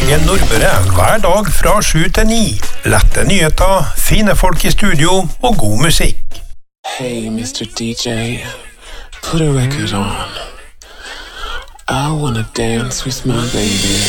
Morgen Nordmøre hver dag fra 7 til 9. Lette nyheter, fine folk i studio og god musikk. Hey, Mr. DJ, put a record on. I wanna dance with my baby.